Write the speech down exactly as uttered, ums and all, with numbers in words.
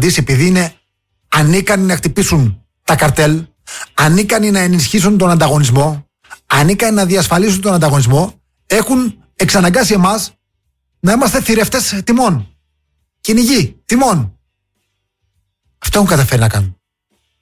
απαντήσει, επειδή είναι ανίκανοι να χτυπήσουν τα καρτέλ, ανίκανοι να ενισχύσουν τον ανταγωνισμό, ανίκανοι να διασφαλίσουν τον ανταγωνισμό, έχουν εξαναγκάσει εμάς να είμαστε θηρευτές τιμών. Κυνηγοί τιμών. Αυτό έχουν καταφέρει να κάνουν.